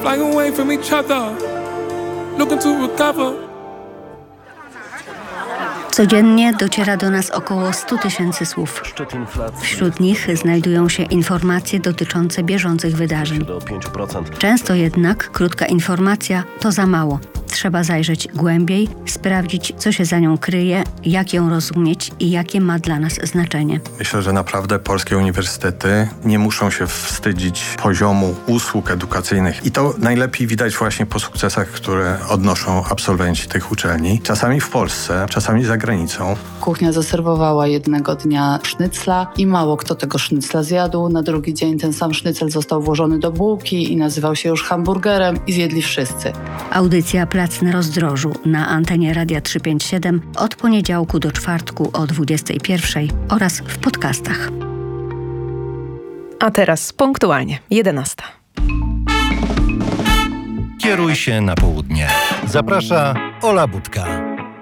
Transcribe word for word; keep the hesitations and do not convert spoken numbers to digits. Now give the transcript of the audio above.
flying away from each other, looking to recover. Codziennie dociera do nas około sto tysięcy słów. Wśród nich znajdują się informacje dotyczące bieżących wydarzeń. Często jednak krótka informacja to za mało. Trzeba zajrzeć głębiej, sprawdzić, co się za nią kryje, jak ją rozumieć i jakie ma dla nas znaczenie. Myślę, że naprawdę polskie uniwersytety nie muszą się wstydzić poziomu usług edukacyjnych. I to najlepiej widać właśnie po sukcesach, które odnoszą absolwenci tych uczelni. Czasami w Polsce, czasami za granicą. Kuchnia zaserwowała jednego dnia sznycla i mało kto tego sznycla zjadł. Na drugi dzień ten sam sznycel został włożony do bułki i nazywał się już hamburgerem i zjedli wszyscy. Audycja Plac na Rozdrożu na antenie Radia trzysta pięćdziesiąt siedem od poniedziałku do czwartku o dwudziestej pierwszej oraz w podcastach. A teraz punktualnie jedenasta. Kieruj się na południe. Zaprasza Ola Budka.